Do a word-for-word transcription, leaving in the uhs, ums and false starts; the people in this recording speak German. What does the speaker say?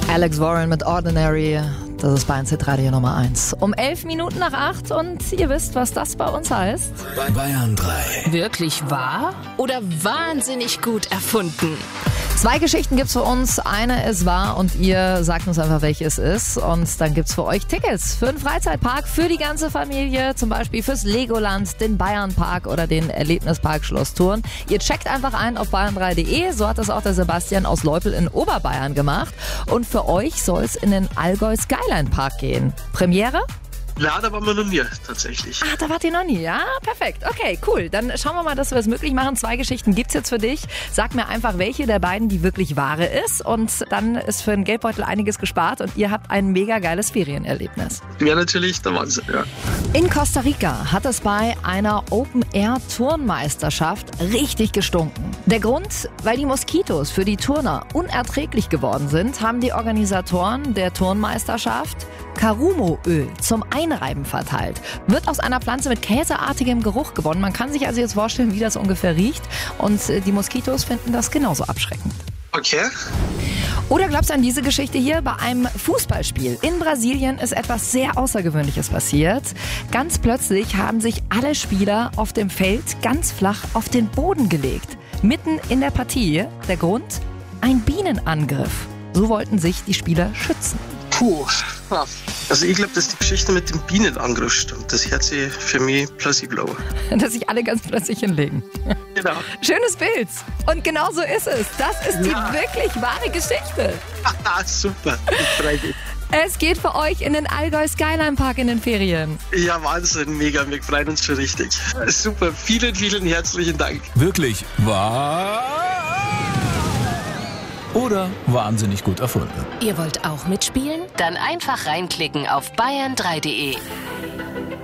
Alex Warren mit Ordinary, das ist Bayern Hitradio Nummer eins. Um elf Minuten nach acht und ihr wisst, was das bei uns heißt. Bayern drei. Wirklich wahr oder wahnsinnig gut erfunden? Zwei Geschichten gibt's für uns. Eine ist wahr und ihr sagt uns einfach, welche es ist. Und dann gibt's für euch Tickets für einen Freizeitpark für die ganze Familie. Zum Beispiel fürs Legoland, den Bayernpark oder den Erlebnispark Schloss Thurn. Ihr checkt einfach ein auf bayern drei punkt de. So hat das auch der Sebastian aus Leupel in Oberbayern gemacht. Und für euch soll's in den Allgäu Skyline Park gehen. Premiere? Ja, da waren wir noch nie, tatsächlich. Ah, da wart ihr noch nie, ja? Perfekt. Okay, cool. Dann schauen wir mal, dass wir es möglich machen. Zwei Geschichten gibt's jetzt für dich. Sag mir einfach, welche der beiden die wirklich wahre ist. Und dann ist für den Geldbeutel einiges gespart und ihr habt ein mega geiles Ferienerlebnis. Ja, natürlich der Wahnsinn, ja. In Costa Rica hat es bei einer Open-Air-Turnmeisterschaft richtig gestunken. Der Grund, weil die Moskitos für die Turner unerträglich geworden sind, haben die Organisatoren der Turnmeisterschaft Carumo-Öl zum Einreiben verteilt. Wird aus einer Pflanze mit käseartigem Geruch gewonnen. Man kann sich also jetzt vorstellen, wie das ungefähr riecht. Und die Moskitos finden das genauso abschreckend. Okay. Oder glaubst du an diese Geschichte hier? Bei einem Fußballspiel in Brasilien ist etwas sehr Außergewöhnliches passiert. Ganz plötzlich haben sich alle Spieler auf dem Feld ganz flach auf den Boden gelegt. Mitten in der Partie. Der Grund? Ein Bienenangriff. So wollten sich die Spieler schützen. Puh. Ja. Also ich glaube, dass die Geschichte mit dem Bienenangriff stimmt. Das hört sich für mich plausibel an. Dass sich alle ganz plötzlich hinlegen. Genau. Schönes Bild. Und genau so ist es. Das ist die Ja. wirklich wahre Geschichte. Ah, super. Ich freue mich. Es geht für euch in den Allgäu Skyline Park in den Ferien. Ja, Wahnsinn, mega. Wir freuen uns schon richtig. Super. Vielen, vielen herzlichen Dank. Wirklich wahr oder wahnsinnig gut erfunden? Ihr wollt auch mitspielen? Dann einfach reinklicken auf bayern drei punkt de.